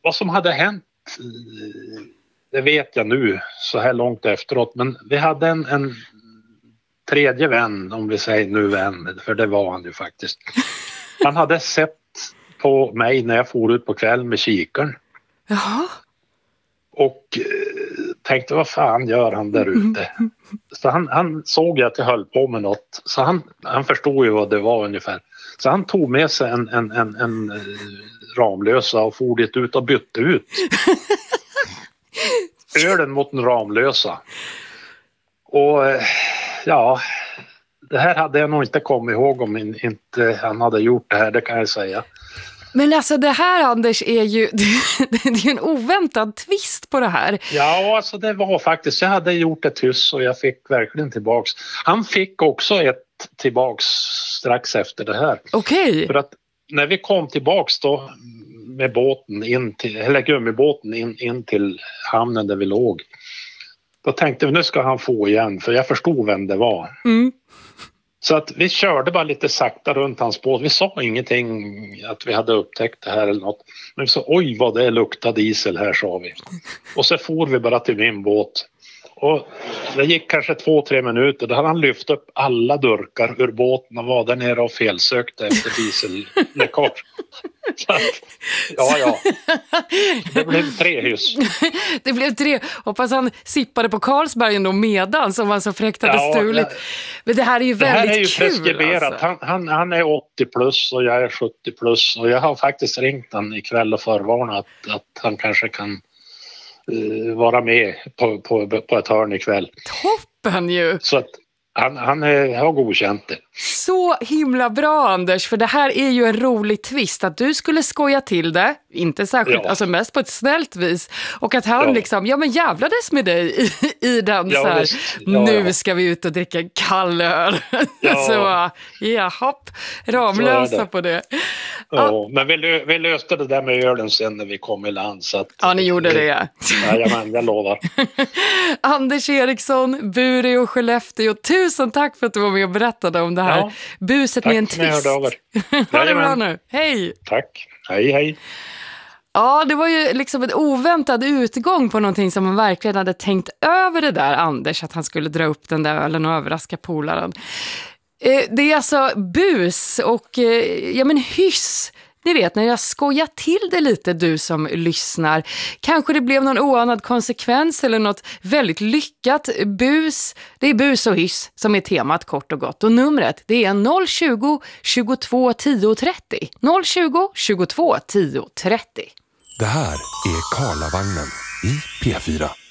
vad som hade hänt, det vet jag nu så här långt efteråt. Men vi hade en tredje vän, om vi säger nu vän, för det var han ju faktiskt. Han hade sett på mig när jag for ut på kvällen med kikaren. Jaha. Och tänkte, vad fan gör han där ute? Så han såg att jag höll på med något. Så han förstod ju vad det var ungefär. Så han tog med sig en Ramlösa och for dit ut och bytte ut ölen mot en Ramlösa. Och ja, det här hade jag nog inte kommit ihåg om inte han hade gjort det här, det kan jag säga. Men alltså det här, Anders, är ju det är ju en oväntad twist på det här. Ja, alltså det var faktiskt, jag hade gjort ett hyss och jag fick verkligen tillbaks. Han fick också ett tillbaks strax efter det här. Okej. För att när vi kom tillbaks då med båten eller gummibåten in till hamnen där vi låg, då tänkte vi, nu ska han få igen, för jag förstod vem det var. Mm. Så att vi körde bara lite sakta runt hans båt. Vi sa ingenting att vi hade upptäckt det här eller något. Men vi sa, oj vad det luktar diesel här, sa vi. Och så for vi bara till min båt. Och det gick kanske 2-3 minuter. Då hade han lyft upp alla durkar ur båten och var där nere och felsökte efter dieselläckage. Så att, ja. Det blev 3 hyss. Det blev 3. Hoppas han sippade på Carlsberg ändå medan som var så fräckt hade stulit. Men det här är ju väldigt kul. Det här är ju preskriberat. Alltså. Han är 80 plus och jag är 70 plus. Och jag har faktiskt ringt han ikväll och förvarnat att han kanske kan vara med på ett hörn ikväll. Toppen ju! Så att han har godkänt det. Så himla bra, Anders, för det här är ju en rolig twist att du skulle skoja till det, inte särskilt, alltså mest på ett snällt vis, och att han liksom, men jävlades med dig i den så här, nu ska vi ut och dricka en kall öl. Så, hopp, Ramlösa på det. Ja, men vi löste det där med ölen sen när vi kom i land. Så att, ja, ni gjorde det. Jajamän, jag lovar. Anders Eriksson, Bure och Skellefteå, tusen tack för att du var med och berättade om det här. Ja, buset med en twist. Ha det bra nu. Hej. Tack. Hej. Ja, det var ju liksom en oväntad utgång på någonting som man verkligen hade tänkt över det där, Anders, att han skulle dra upp den där ölen och överraska polaren. Det är alltså bus och hyss. Ni vet, när jag skojar till det lite, du som lyssnar. Kanske det blev någon oanad konsekvens eller något väldigt lyckat. Bus, det är bus och hyss som är temat kort och gott. Och numret, det är 020 22 10 30. 020 22 10 30. Det här är Karlavagnen i P4.